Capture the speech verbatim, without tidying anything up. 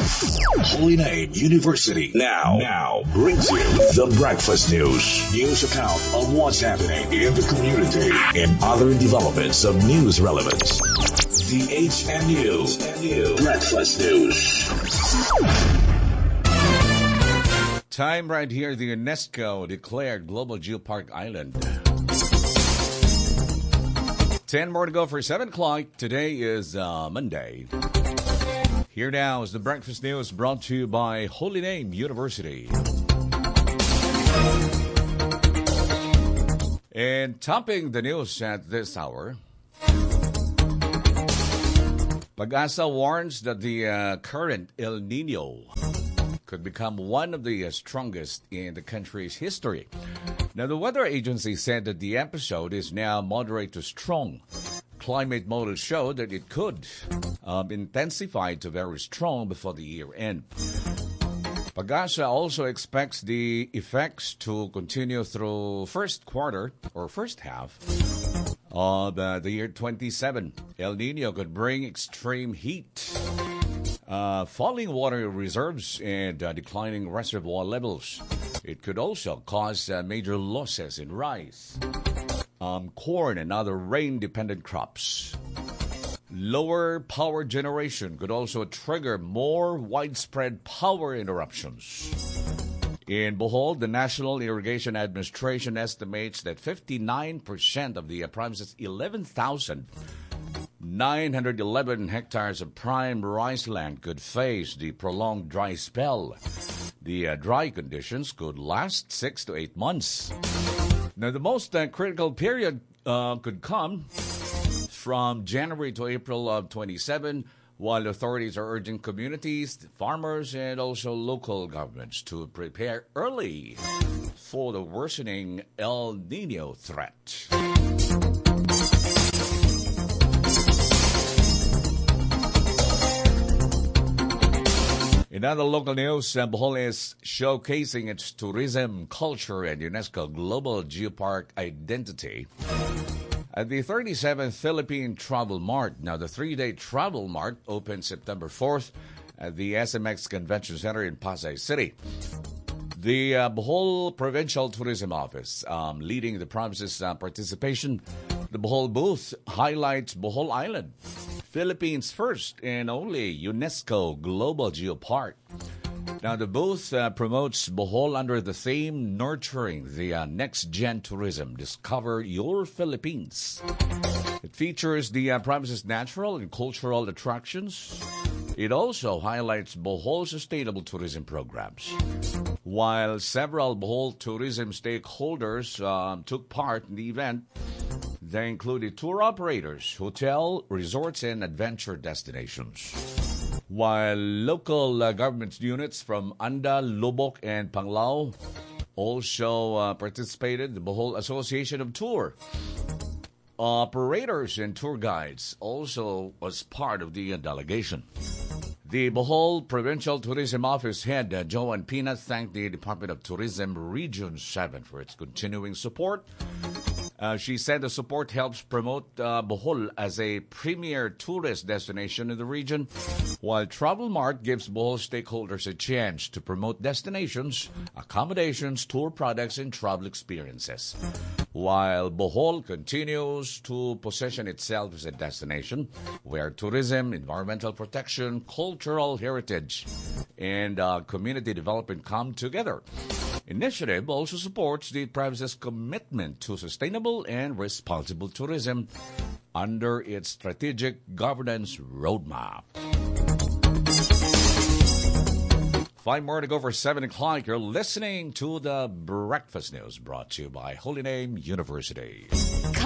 Holy Name University now now brings you the Breakfast News. News account of what's happening in the community and other developments of news relevance. The H N U Breakfast News. Time right here, the UNESCO declared Global Geopark Island. Ten more to go for seven o'clock. Today is uh, Monday. Here now is the Breakfast News brought to you by Holy Name University. And topping the news at this hour, Pag-asa warns that the uh, current El Nino could become one of the uh, strongest in the country's history. Now, the weather agency said that the episode is now moderate to strong. Climate models show that it could um, intensify to very strong before the year end. Pag-asa also expects the effects to continue through first quarter or first half of uh, the year twenty-seven. El Nino could bring extreme heat, uh, falling water reserves, and uh, declining reservoir levels. It could also cause uh, major losses in rice, um, corn, and other rain-dependent crops. Lower power generation could also trigger more widespread power interruptions. In Bohol, the National Irrigation Administration estimates that fifty-nine percent of the province's eleven thousand nine hundred eleven hectares of prime rice land could face the prolonged dry spell. The uh, dry conditions could last six to eight months. Now, the most uh, critical period uh, could come from January to April of twenty-seven, while authorities are urging communities, farmers, and also local governments to prepare early for the worsening El Nino threat. In other local news, uh, Bohol is showcasing its tourism, culture, and UNESCO Global Geopark identity at the thirty-seventh Philippine Travel Mart. Now, the three-day Travel Mart opened September fourth at the S M X Convention Center in Pasay City. The uh, Bohol Provincial Tourism Office, um, leading the province's uh, participation, the Bohol booth highlights Bohol Island, Philippines' first and only UNESCO Global Geopark. Now, the booth uh, promotes Bohol under the theme Nurturing the uh, Next-Gen Tourism. Discover Your Philippines. It features the uh, province's natural and cultural attractions. It also highlights Bohol sustainable tourism programs. While several Bohol tourism stakeholders uh, took part in the event, they included tour operators, hotel, resorts, and adventure destinations. While local uh, government units from Anda, Lubok, and Panglao also uh, participated, the Bohol Association of Tour operators and tour guides also was part of the uh, delegation. The Bohol Provincial Tourism Office head, uh, Joan Pina, thanked the Department of Tourism Region seven for its continuing support. Uh, she said the support helps promote uh, Bohol as a premier tourist destination in the region, while Travel Mart gives Bohol stakeholders a chance to promote destinations, accommodations, tour products, and travel experiences. While Bohol continues to position itself as a destination where tourism, environmental protection, cultural heritage, and uh, community development come together. Initiative also supports the province's commitment to sustainable and responsible tourism under its strategic governance roadmap. Five more to go for seven o'clock. You're listening to the Breakfast News brought to you by Holy Name University.